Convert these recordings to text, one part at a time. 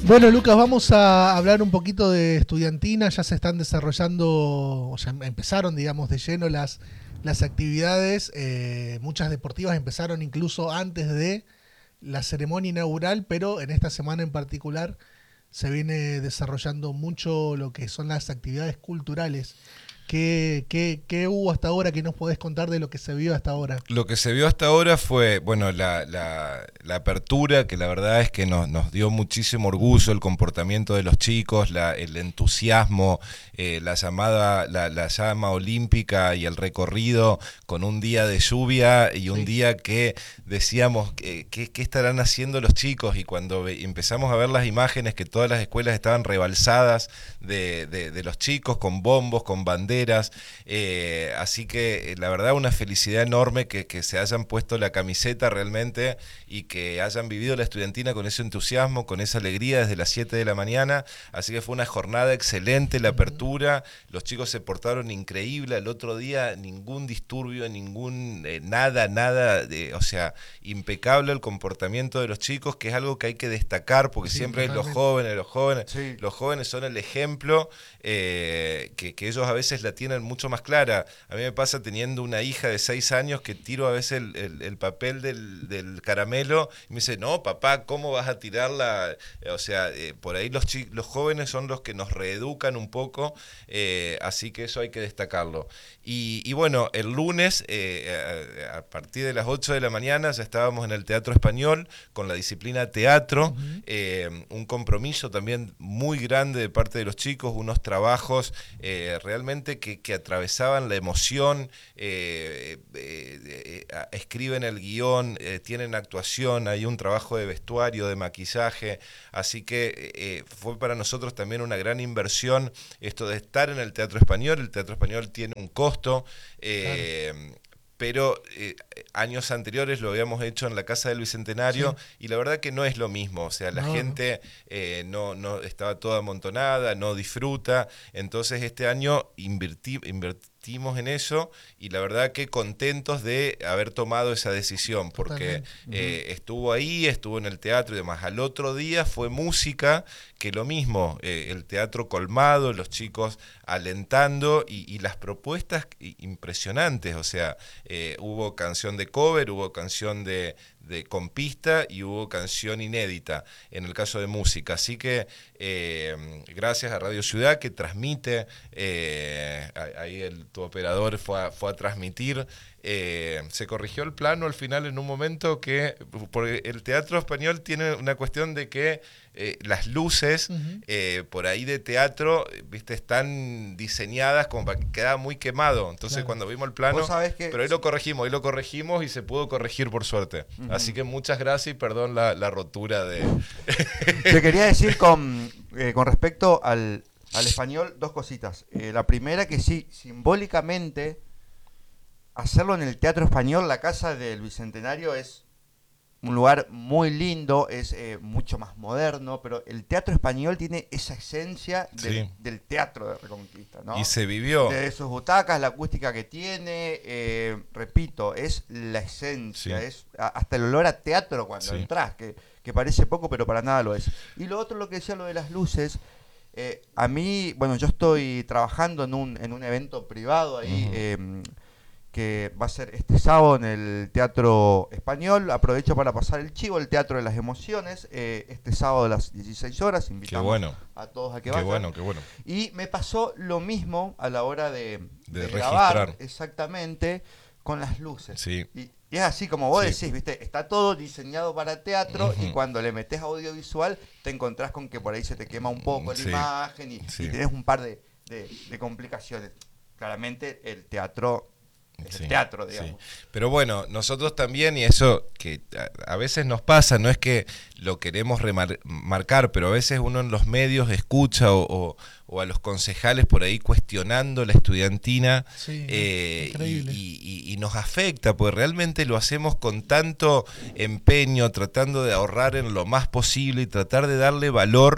Bueno, Lucas, vamos a hablar un poquito de estudiantina. Ya se están desarrollando, o ya empezaron, digamos, de lleno las actividades. Muchas deportivas empezaron incluso antes de la ceremonia inaugural, pero en esta semana en particular se viene desarrollando mucho lo que son las actividades culturales. ¿Qué hubo hasta ahora? ¿Qué nos podés contar de lo que se vio hasta ahora? Lo que se vio hasta ahora fue, bueno, la apertura, que la verdad es que nos dio muchísimo orgullo el comportamiento de los chicos, el entusiasmo, la llama olímpica y el recorrido con un día de lluvia y un día que decíamos, ¿qué estarán haciendo los chicos? Y cuando empezamos a ver las imágenes que todas las escuelas estaban rebalsadas de los chicos, con bombos, con banderas, así que la verdad una felicidad enorme que se hayan puesto la camiseta realmente y que hayan vivido la estudiantina con ese entusiasmo, con esa alegría desde las 7 de la mañana, así que fue una jornada excelente la apertura, los chicos se portaron increíble, el otro día ningún disturbio, nada, o sea, impecable el comportamiento de los chicos, que es algo que hay que destacar porque Sí, siempre totalmente. sí. Los jóvenes son el ejemplo, que ellos a veces la tienen mucho más clara. A mí me pasa teniendo una hija de 6 años que tiro a veces el papel del caramelo y me dice, no papá, ¿cómo vas a tirarla? O sea, por ahí los jóvenes son los que nos reeducan un poco, así que eso hay que destacarlo. Y bueno, el lunes, a partir de las 8 de la mañana, ya estábamos en el Teatro Español con la disciplina teatro, Ujú. un compromiso también muy grande de parte de los chicos, unos trabajos realmente que atravesaban la emoción, escriben el guión, tienen actuación, hay un trabajo de vestuario, de maquillaje, así que fue para nosotros también una gran inversión esto de estar en el Teatro Español tiene un costo, Claro. pero años anteriores lo habíamos hecho en la Casa del Sí. Bicentenario y la verdad que no es lo mismo, o sea, la No, no. gente no estaba toda amontonada, no disfruta, entonces este año invertimos en eso y la verdad que contentos de haber tomado esa decisión, porque Totalmente. Ujú. estuvo ahí, estuvo en el teatro y demás. Al otro día fue música, que lo mismo, el teatro colmado, los chicos alentando y las propuestas impresionantes, o sea, hubo canción de cover, hubo canción de con pista y hubo canción inédita en el caso de música. Así que gracias a Radio Ciudad que transmite, ahí tu operador fue a transmitir. Se corrigió el plano al final en un momento porque el Teatro Español tiene una cuestión de que las luces Ujú. por ahí de teatro, viste, están diseñadas como para que queda muy quemado. Entonces Claro. cuando vimos el Vos plano, sabés que... pero ahí lo corregimos y se pudo corregir por suerte. Así Ujú. que muchas gracias y perdón la rotura de... Te quería decir con respecto al español dos cositas. La primera que sí, simbólicamente, hacerlo en el Teatro Español, la Casa del Bicentenario, es un lugar muy lindo, es mucho más moderno, pero el Teatro Español tiene esa esencia Sí, del teatro de Reconquista, y ¿no? se vivió. De sus butacas, la acústica que tiene, repito, es la esencia, Sí, es hasta el olor a teatro cuando sí. entras, que parece poco, pero para nada lo es. Y lo otro, lo que decía lo de las luces, a mí, bueno, yo estoy trabajando en un evento privado ahí, Ujú. que va a ser este sábado en el Teatro Español. Aprovecho para pasar el chivo, el Teatro de las Emociones, este sábado a las 16 horas. Qué Invitamos bueno, a todos a que qué vayan. bueno, qué bueno. Y me pasó lo mismo a la hora De de grabar registrar. exactamente con las luces. Sí, Y es así como vos sí. decís, ¿viste? Está todo diseñado para teatro y Ujú. cuando le metes audiovisual te encontrás con que por ahí se te quema un poco la Sí, imagen y sí, tenés un par de complicaciones. Claramente el teatro es el sí, teatro, sí. digamos. Pero bueno, nosotros también, y eso que a veces nos pasa, no es que lo queremos remarcar, pero a veces uno en los medios escucha o a los concejales por ahí cuestionando la estudiantina, Sí, no. Increíble. y nos afecta, porque realmente lo hacemos con tanto empeño, tratando de ahorrar en lo más posible y tratar de darle valor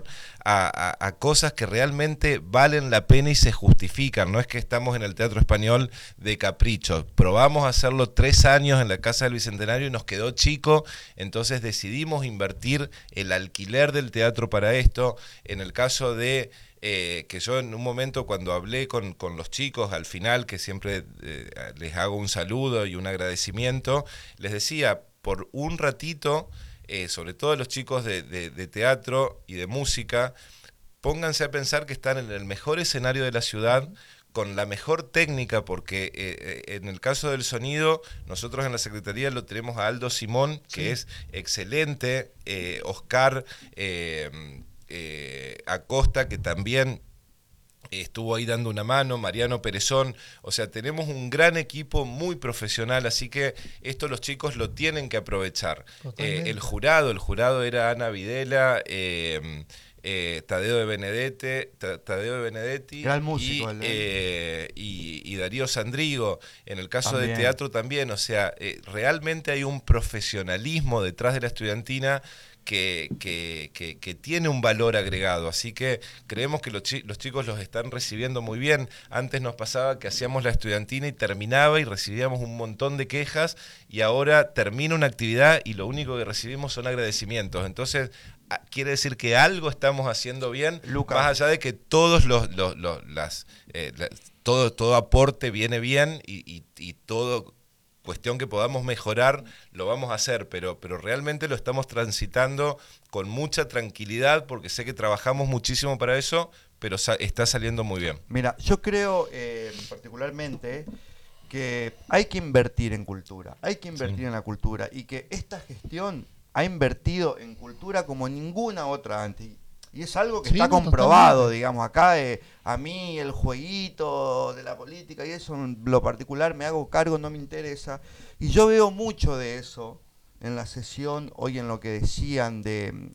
a cosas que realmente valen la pena y se justifican. No es que estamos en el Teatro Español de capricho. dicho, probamos a hacerlo 3 años en la Casa del Bicentenario y nos quedó chico, entonces decidimos invertir el alquiler del teatro para esto. En el caso de que yo en un momento cuando hablé con los chicos al final, que siempre les hago un saludo y un agradecimiento, les decía, por un ratito, sobre todo los chicos de teatro y de música, pónganse a pensar que están en el mejor escenario de la ciudad, con la mejor técnica, porque en el caso del sonido, nosotros en la Secretaría lo tenemos a Aldo Simón, que es excelente, Oscar Acosta, que también estuvo ahí dando una mano, Mariano Perezón, o sea, tenemos un gran equipo muy profesional, así que esto los chicos lo tienen que aprovechar. El jurado era Ana Videla, Tadeo de Benedetti gran músico, y Darío Sandrigo, en el caso también. de teatro también, o sea, realmente hay un profesionalismo detrás de la estudiantina que tiene un valor agregado, así que creemos que los chicos los están recibiendo muy bien. Antes nos pasaba que hacíamos la estudiantina y terminaba y recibíamos un montón de quejas, y ahora termina una actividad y lo único que recibimos son agradecimientos. Entonces quiere decir que algo estamos haciendo bien, Lucas, más allá de que todos todo aporte viene bien y todo cuestión que podamos mejorar, lo vamos a hacer, pero realmente lo estamos transitando con mucha tranquilidad, porque sé que trabajamos muchísimo para eso, pero está saliendo muy bien. Mira, yo creo particularmente que hay que invertir en cultura, hay que invertir en la cultura, y que esta gestión ha invertido en cultura como ninguna otra antes. Y es algo que está comprobado, totalmente. Digamos, acá a mí el jueguito de la política y eso en lo particular me hago cargo, no me interesa. Y yo veo mucho de eso en la sesión, hoy en lo que decían de...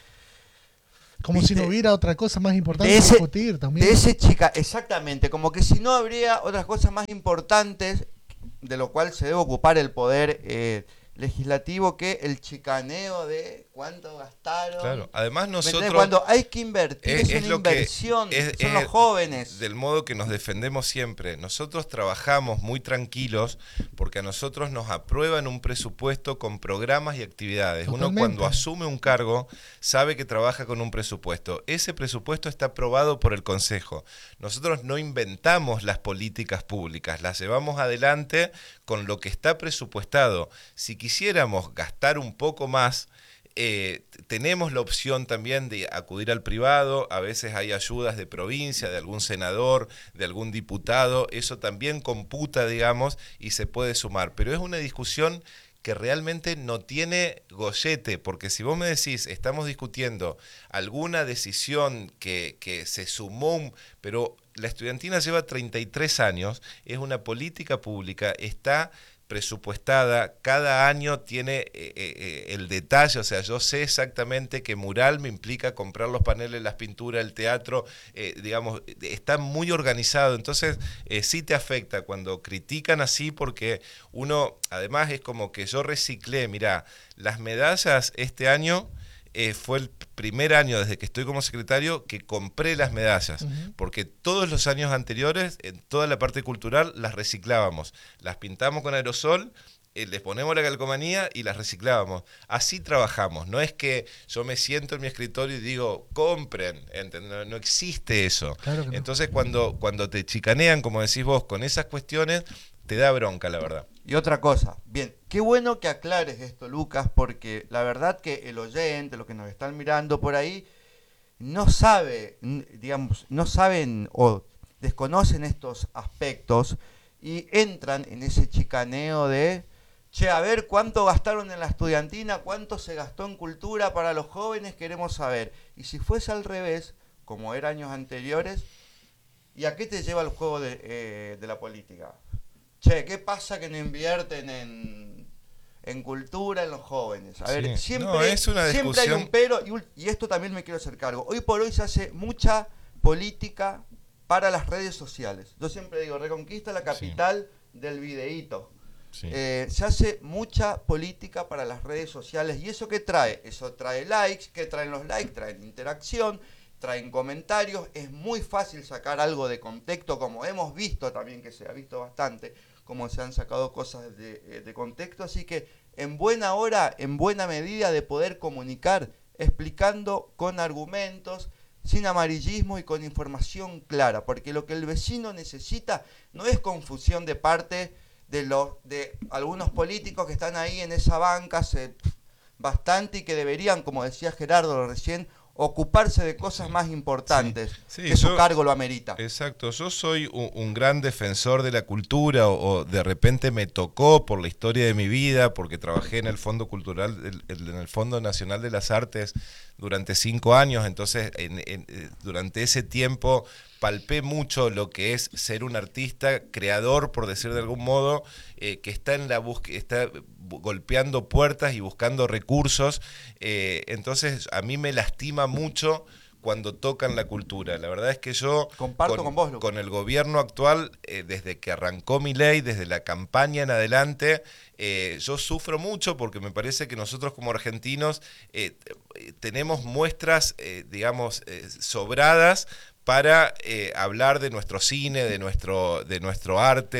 Como ¿viste? Si no hubiera otra cosa más importante que discutir también. De ese chica, exactamente, como que si no habría otras cosas más importantes de lo cual se debe ocupar el poder legislativo, que el chicaneo de cuánto gastaron. Claro, además nosotros... Cuando hay que invertir, es una inversión, son los jóvenes. Del modo que nos defendemos siempre. Nosotros trabajamos muy tranquilos porque a nosotros nos aprueban un presupuesto con programas y actividades. Totalmente. Uno cuando asume un cargo sabe que trabaja con un presupuesto. Ese presupuesto está aprobado por el Consejo. Nosotros no inventamos las políticas públicas, las llevamos adelante con lo que está presupuestado. Si quisiéramos gastar un poco más, tenemos la opción también de acudir al privado. A veces hay ayudas de provincia, de algún senador, de algún diputado, eso también computa, digamos, y se puede sumar, pero es una discusión que realmente no tiene gollete, porque si vos me decís, estamos discutiendo alguna decisión que se sumó, pero la estudiantina lleva 33 años, es una política pública, está presupuestada, cada año tiene el detalle, o sea, yo sé exactamente que mural me implica comprar los paneles, las pinturas, el teatro, digamos, está muy organizado, entonces sí te afecta cuando critican así, porque uno, además es como que yo reciclé, mirá, las medallas este año fue el primer año desde que estoy como secretario que compré las medallas, porque todos los años anteriores, en toda la parte cultural, las reciclábamos, las pintamos con aerosol, les ponemos la calcomanía y las reciclábamos. Así trabajamos, no es que yo me siento en mi escritorio y digo, compren, no existe eso. Claro que no. Entonces cuando te chicanean, como decís vos, con esas cuestiones, te da bronca, la verdad. Y otra cosa, bien, qué bueno que aclares esto, Lucas, porque la verdad que el oyente, los que nos están mirando por ahí, no sabe, digamos, no saben o desconocen estos aspectos y entran en ese chicaneo de, che, a ver cuánto gastaron en la estudiantina, cuánto se gastó en cultura para los jóvenes, queremos saber. Y si fuese al revés, como era años anteriores, ¿y a qué te lleva el juego de la política? Che, ¿qué pasa que no invierten en cultura en los jóvenes? A ver, siempre, es una siempre hay un pero, y esto también me quiero hacer cargo. Hoy por hoy se hace mucha política para las redes sociales. Yo siempre digo, Reconquista la capital del videíto. Sí. Se hace mucha política para las redes sociales. ¿Y eso qué trae? Eso trae likes. ¿Qué traen los likes? Traen interacción, traen comentarios. Es muy fácil sacar algo de contexto, como hemos visto también, que se ha visto bastante, como se han sacado cosas de contexto, así que en buena hora, en buena medida de poder comunicar, explicando con argumentos, sin amarillismo y con información clara, porque lo que el vecino necesita no es confusión de parte de algunos políticos que están ahí en esa banca hace bastante y que deberían, como decía Gerardo recién, ocuparse de cosas más importantes, que su cargo lo amerita. Exacto, yo soy un gran defensor de la cultura o de repente me tocó por la historia de mi vida, porque trabajé en el Fondo Cultural, en el Fondo Nacional de las Artes durante 5 años, entonces durante ese tiempo palpé mucho lo que es ser un artista, creador, por decir de algún modo, que está en la búsqueda, está golpeando puertas y buscando recursos, entonces a mí me lastima mucho cuando tocan la cultura. La verdad es que yo, comparto con vos, Lucas, con el gobierno actual, desde que arrancó Milei, desde la campaña en adelante, yo sufro mucho porque me parece que nosotros como argentinos tenemos muestras, digamos, sobradas para hablar de nuestro cine, de nuestro arte,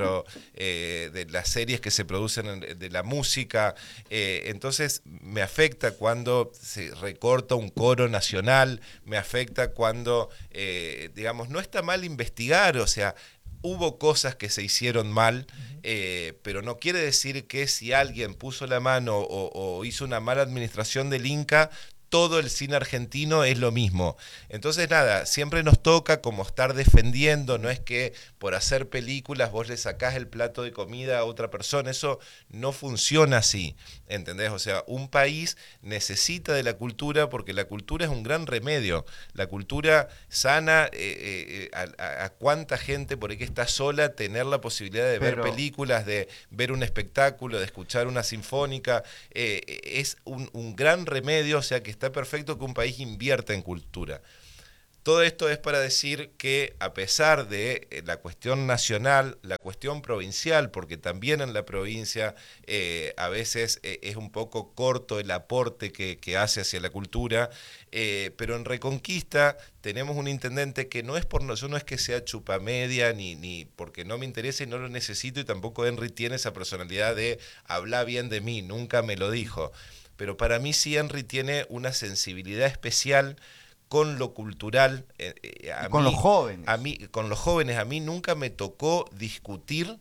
de las series que se producen, de la música. Entonces me afecta cuando se recorta un coro nacional, me afecta cuando, digamos, no está mal investigar, o sea, hubo cosas que se hicieron mal, pero no quiere decir que si alguien puso la mano o hizo una mala administración del Inca, todo el cine argentino es lo mismo. Entonces nada, siempre nos toca como estar defendiendo, no es que por hacer películas vos le sacás el plato de comida a otra persona, eso no funciona así, ¿entendés? O sea, un país necesita de la cultura porque la cultura es un gran remedio, la cultura sana a cuánta gente por ahí que está sola, tener la posibilidad de ver películas, de ver un espectáculo, de escuchar una sinfónica, es un gran remedio, o sea que está perfecto que un país invierta en cultura. Todo esto es para decir que a pesar de la cuestión nacional, la cuestión provincial, porque también en la provincia a veces es un poco corto el aporte que hace hacia la cultura, pero en Reconquista tenemos un intendente que no es por yo no es que sea chupamedia ni porque no me interesa y no lo necesito, y tampoco Henry tiene esa personalidad de hablar bien de mí, nunca me lo dijo. Pero para mí sí Henry tiene una sensibilidad especial con lo cultural. Con los jóvenes. Con los jóvenes, a mí nunca me tocó discutir,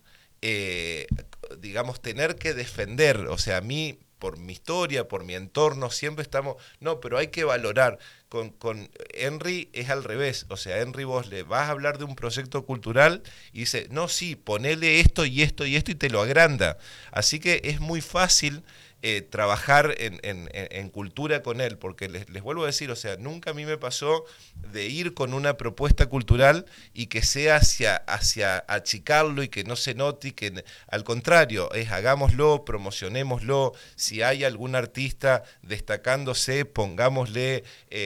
digamos, tener que defender. O sea, a mí, por mi historia, por mi entorno, siempre estamos, no, pero hay que valorar. Con Henry es al revés, o sea, Henry vos le vas a hablar de un proyecto cultural y dice, no, sí, ponele esto y esto y esto y te lo agranda. Así que es muy fácil trabajar en cultura con él, porque les vuelvo a decir, o sea, nunca a mí me pasó de ir con una propuesta cultural y que sea hacia achicarlo y que no se note, y que al contrario, es hagámoslo, promocionémoslo, si hay algún artista destacándose, pongámosle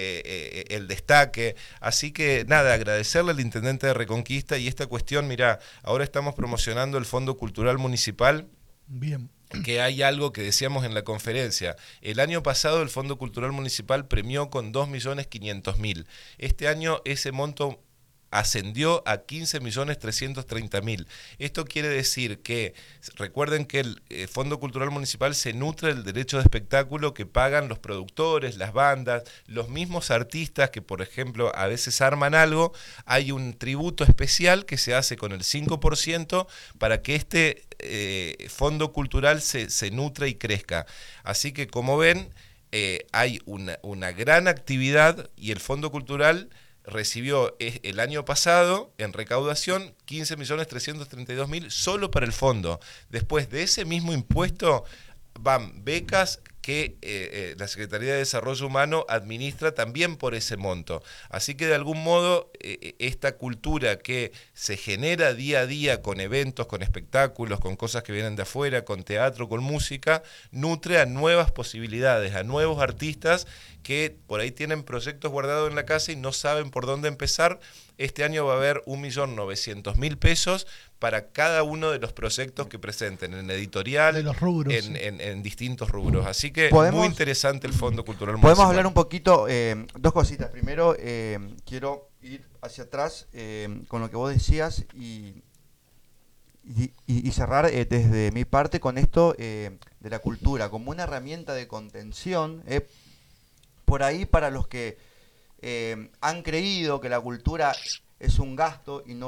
el destaque. Así que nada, agradecerle al intendente de Reconquista y esta cuestión, mirá, ahora estamos promocionando el Fondo Cultural Municipal. Bien. Que hay algo que decíamos en la conferencia. El año pasado el Fondo Cultural Municipal premió con 2.500.000. Este año ese monto ascendió a 15.330.000. Esto quiere decir que, recuerden que el Fondo Cultural Municipal se nutre del derecho de espectáculo que pagan los productores, las bandas, los mismos artistas que, por ejemplo, a veces arman algo, hay un tributo especial que se hace con el 5% para que este fondo cultural se nutra y crezca. Así que, como ven, hay una gran actividad y el Fondo Cultural recibió el año pasado en recaudación 15.332.000 solo para el fondo. Después de ese mismo impuesto van becas que la Secretaría de Desarrollo Humano administra también por ese monto. Así que de algún modo esta cultura que se genera día a día con eventos, con espectáculos, con cosas que vienen de afuera, con teatro, con música, nutre a nuevas posibilidades, a nuevos artistas que por ahí tienen proyectos guardados en la casa y no saben por dónde empezar. Este año va a haber 1.900.000 pesos para cada uno de los proyectos que presenten en editorial, de los rubros, en distintos rubros. Así que ¿Podemos, muy interesante el Fondo Cultural Municipal. Podemos hablar un poquito, dos cositas. Primero, quiero ir hacia atrás con lo que vos decías y y cerrar desde mi parte con esto de la cultura, como una herramienta de contención, por ahí para los que han creído que la cultura es un gasto y no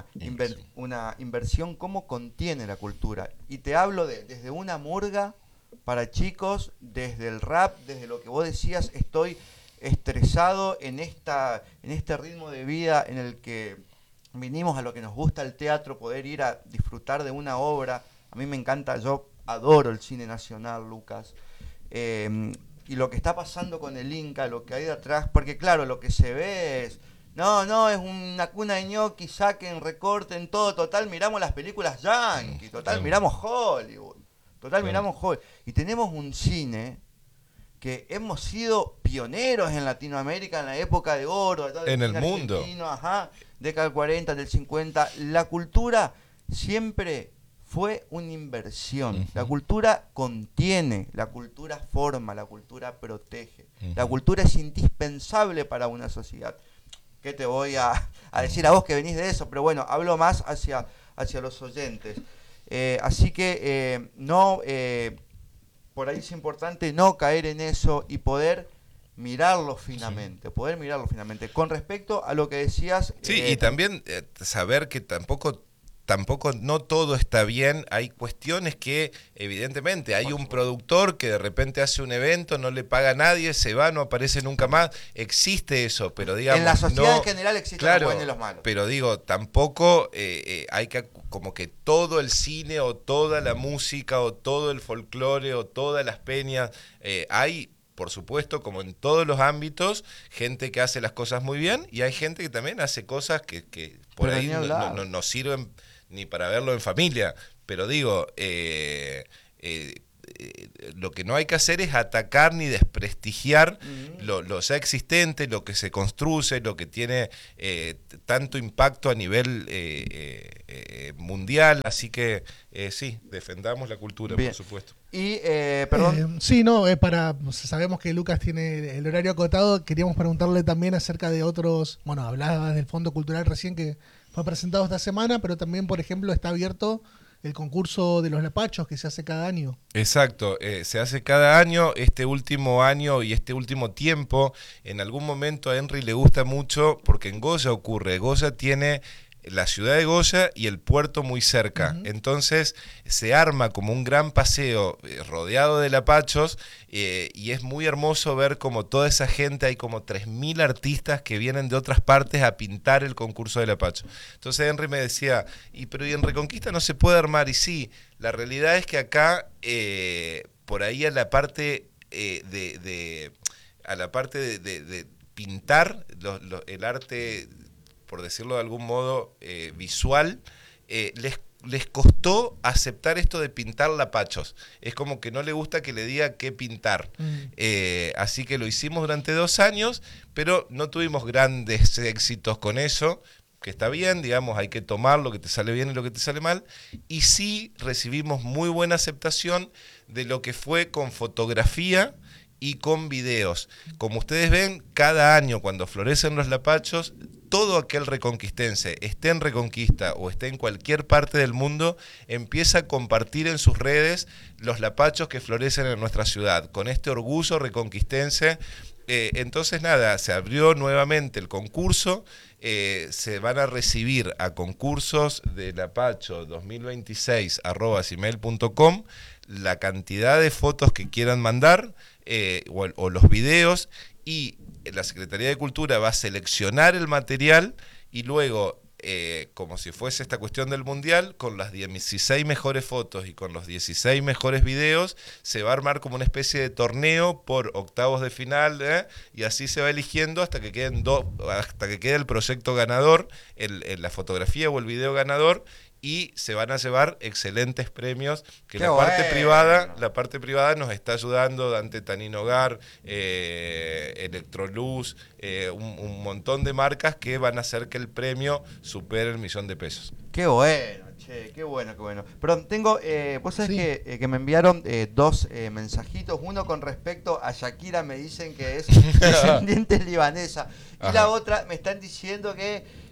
una inversión, ¿cómo contiene la cultura? Y te hablo desde una murga para chicos, desde el rap, desde lo que vos decías, estoy estresado en este ritmo de vida en el que vinimos a lo que nos gusta el teatro, poder ir a disfrutar de una obra. A mí me encanta, yo adoro el cine nacional, Lucas. Y lo que está pasando con el Inca, lo que hay detrás, porque claro, lo que se ve es, no, es una cuna de ñoqui, saquen, recorten, todo, total, miramos las películas yankee, total, miramos Hollywood, total, miramos Hollywood. Y tenemos un cine que hemos sido pioneros en Latinoamérica en la época de oro, en el mundo, década del 40, del 50. La cultura siempre fue una inversión. La cultura contiene, la cultura forma, la cultura protege. La cultura es indispensable para una sociedad. ¿Qué te voy a decir a vos que venís de eso? Pero bueno, hablo más hacia los oyentes. Así que por ahí es importante no caer en eso y poder mirarlo finamente, Con respecto a lo que decías... Sí, y también saber que tampoco no todo está bien. Hay cuestiones que evidentemente hay un productor que de repente hace un evento, no le paga a nadie, se va, no aparece nunca más. Existe eso, pero digamos, en la sociedad en general existen los buenos y los malos. Pero digo, tampoco hay que como que todo el cine o toda la música o todo el folclore o todas las peñas, hay, por supuesto, como en todos los ámbitos, gente que hace las cosas muy bien y hay gente que también hace cosas que por pero ahí no sirven ni para verlo en familia, pero digo, lo que no hay que hacer es atacar ni desprestigiar lo ya existente, lo que se construye, lo que tiene tanto impacto a nivel mundial, así que sí, defendamos la cultura, bien, por supuesto. Y, perdón. Sí, no, sabemos que Lucas tiene el horario acotado, queríamos preguntarle también acerca de otros, bueno, hablabas del Fondo Cultural recién que fue presentado esta semana, pero también, por ejemplo, está abierto el concurso de los lapachos que se hace cada año. Exacto, se hace cada año. Este último año y este último tiempo, en algún momento a Henry le gusta mucho, porque en Goya ocurre, Goya tiene la ciudad de Goya y el puerto muy cerca, entonces se arma como un gran paseo rodeado de lapachos, y es muy hermoso ver como toda esa gente, hay como 3.000 artistas que vienen de otras partes a pintar el concurso de lapacho. Entonces Henry me decía, pero ¿y en Reconquista no se puede armar? Y sí, la realidad es que acá por ahí a la parte de pintar el arte, por decirlo de algún modo, visual, les costó aceptar esto de pintar lapachos. Es como que no le gusta que le diga qué pintar. Así que lo hicimos durante 2 años, pero no tuvimos grandes éxitos con eso, que está bien, digamos, hay que tomar lo que te sale bien y lo que te sale mal. Y sí recibimos muy buena aceptación de lo que fue con fotografía y con videos. Como ustedes ven, cada año cuando florecen los lapachos, todo aquel reconquistense, esté en Reconquista o esté en cualquier parte del mundo, empieza a compartir en sus redes los lapachos que florecen en nuestra ciudad, con este orgullo reconquistense. Entonces nada, se abrió nuevamente el concurso, se van a recibir a concursos de lapacho 2026@gmail.com la cantidad de fotos que quieran mandar, o los videos, y la Secretaría de Cultura va a seleccionar el material y luego, como si fuese esta cuestión del Mundial, con las 16 mejores fotos y con los 16 mejores videos, se va a armar como una especie de torneo por octavos de final, y así se va eligiendo hasta que quede el proyecto ganador, la fotografía o el video ganador, y se van a llevar excelentes premios que la parte privada nos está ayudando, Dante Tanino Hogar, Electroluz, un montón de marcas que van a hacer que el premio supere el $1.000.000. Qué bueno, che, qué bueno. Pero tengo, vos sabés que me enviaron 2 mensajitos, uno con respecto a Shakira, me dicen que es descendiente libanesa, y la otra me están diciendo que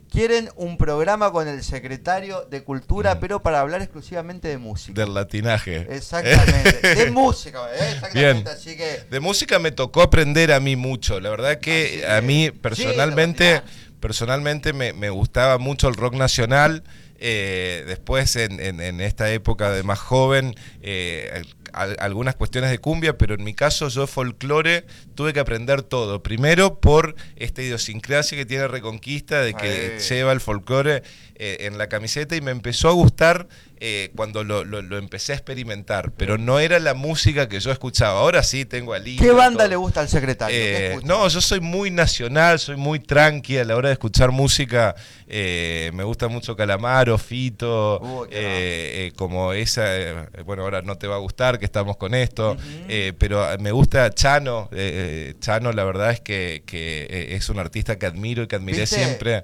quieren un programa con el secretario de Cultura, pero para hablar exclusivamente de música. Del latinaje. Exactamente. De música, exactamente. Bien. Así que... De música me tocó aprender a mí mucho. La verdad que a mí personalmente me gustaba mucho el rock nacional. Después en esta época de más joven, algunas cuestiones de cumbia, pero en mi caso yo folclore tuve que aprender todo. Primero por esta idiosincrasia que tiene Reconquista, de que lleva el folclore en la camiseta, y me empezó a gustar cuando lo empecé a experimentar, pero no era la música que yo escuchaba. Ahora sí tengo al ¿Qué banda le gusta al secretario? No, yo soy muy nacional, soy muy tranqui a la hora de escuchar música. Me gusta mucho Calamaro, Fito, como esa, bueno, ahora no te va a gustar que estamos con esto, pero me gusta Chano. Chano, la verdad es que es un artista que admiro y que admiré siempre.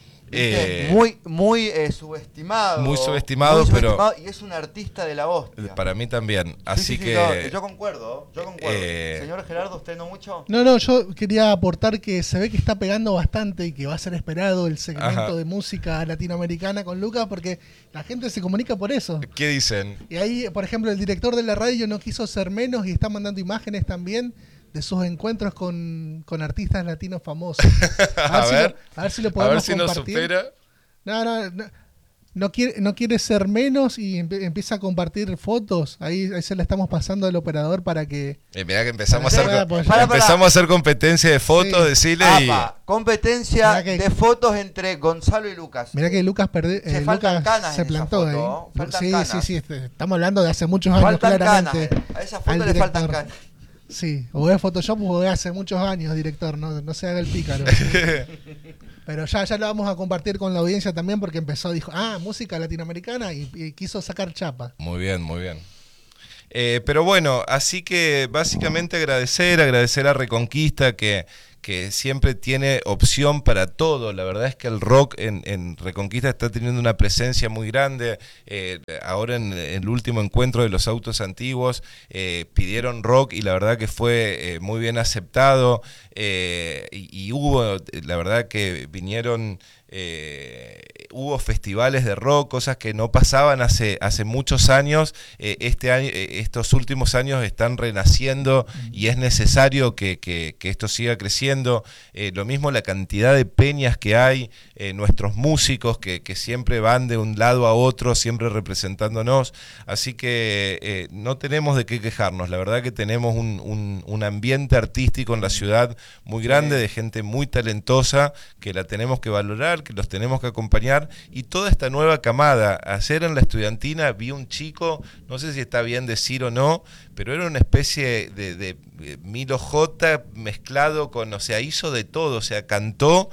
Muy subestimado. Muy subestimado, pero... Y es un artista de la hostia. Para mí también. Así que... No, yo concuerdo. Señor Gerardo, ¿usted no mucho? No, yo quería aportar que se ve que está pegando bastante y que va a ser esperado el segmento de música latinoamericana con Lucas, porque la gente se comunica por eso. ¿Qué dicen? Y ahí, por ejemplo, el director de la radio no quiso ser menos y está mandando imágenes también de sus encuentros con artistas latinos famosos. A ver si lo podemos compartir. Nos supera. No quiere ser menos y empieza a compartir fotos. Ahí se la estamos pasando al operador para que... Mirá que empezamos a hacer competencia de fotos, decirle competencia de fotos entre Gonzalo y Lucas. Mirá que Lucas se plantó ahí. Sí, estamos hablando de hace muchos años, claramente. A esa foto le faltan canas. Sí, o es Photoshop o es hace muchos años, director, no se haga el pícaro. Pero ya lo vamos a compartir con la audiencia también, porque dijo, música latinoamericana, y quiso sacar chapa. Muy bien. Pero bueno, así que básicamente agradecer a Reconquista que siempre tiene opción para todo. La verdad es que el rock en Reconquista está teniendo una presencia muy grande. Ahora en el último encuentro de los autos antiguos pidieron rock y la verdad que fue muy bien aceptado. Y hubo, la verdad que vinieron... hubo festivales de rock, cosas que no pasaban hace muchos años. Estos últimos años están renaciendo y es necesario que esto siga creciendo. Lo mismo la cantidad de peñas que hay, nuestros músicos que siempre van de un lado a otro, siempre representándonos. Así que no tenemos de qué quejarnos. La verdad que tenemos un ambiente artístico en la ciudad muy grande, de gente muy talentosa, que la tenemos que valorar, que los tenemos que acompañar, y toda esta nueva camada. Ayer en la estudiantina vi un chico, no sé si está bien decir o no, pero era una especie de Milo J mezclado con, o sea, hizo de todo, o sea, cantó,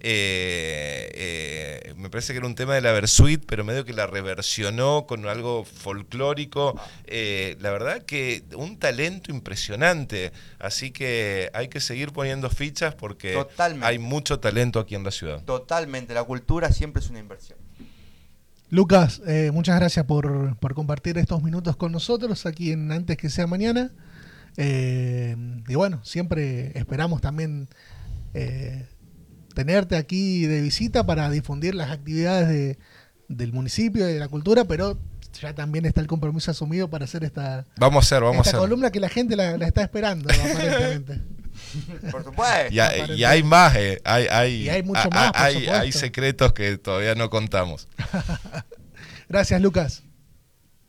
me parece que era un tema de la Versuit, pero medio que la reversionó con algo folclórico. La verdad que un talento impresionante, así que hay que seguir poniendo fichas porque hay mucho talento aquí en la ciudad. Totalmente, la cultura siempre es una inversión. Lucas, muchas gracias por compartir estos minutos con nosotros aquí en Antes que sea mañana. Y bueno, siempre esperamos también tenerte aquí de visita para difundir las actividades del municipio y de la cultura, pero ya también está el compromiso asumido para hacer esta columna que la gente la está esperando, aparentemente. Por supuesto. Y hay más, hay mucho más, hay secretos que todavía no contamos. Gracias, Lucas.